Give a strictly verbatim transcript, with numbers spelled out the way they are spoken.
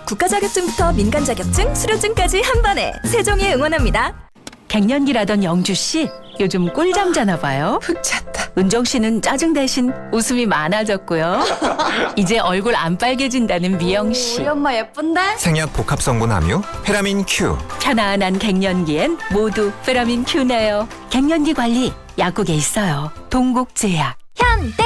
국가 자격증부터 민간 자격증, 수료증까지 한 번에 세종이 응원합니다. 갱년기라던 영주 씨 요즘 꿀잠 자나 봐요. 푹 잤다. 은정 씨는 짜증 대신 웃음이 많아졌고요. 이제 얼굴 안 빨개진다는 미영 씨. 우리 엄마 예쁜데? 생약 복합 성분 함유 페라민 Q. 편안한 갱년기엔 모두 페라민 Q네요. 갱년기 관리 약국에 있어요. 동국제약. 현대